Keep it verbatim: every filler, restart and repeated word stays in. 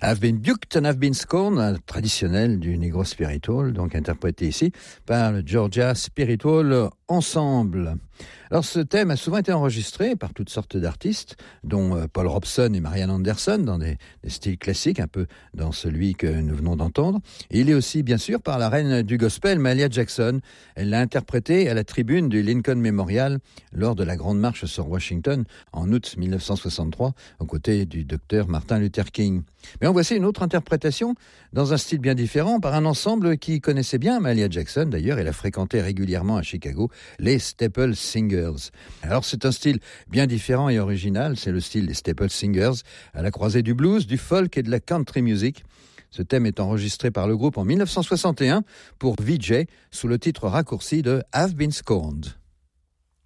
I've been duped and I've been scorned, traditionnel du Negro Spiritual, donc interprété ici par le Georgia Spiritual Ensemble. Alors ce thème a souvent été enregistré par toutes sortes d'artistes, dont Paul Robeson et Marian Anderson, dans des, des styles classiques, un peu dans celui que nous venons d'entendre. Et il est aussi, bien sûr, par la reine du gospel, Mahalia Jackson. Elle l'a interprété à la tribune du Lincoln Memorial lors de la Grande Marche sur Washington en août dix-neuf cent soixante-trois, aux côtés du docteur Martin Luther King. Mais en voici une autre interprétation, dans un style bien différent, par un ensemble qui connaissait bien Mahalia Jackson. D'ailleurs, elle a fréquenté régulièrement à Chicago les Staple Singers. Alors c'est un style bien différent et original, c'est le style des Staple Singers, à la croisée du blues, du folk et de la country music. Ce thème est enregistré par le groupe en dix-neuf cent soixante et un pour V J sous le titre raccourci de I've Been Scorned.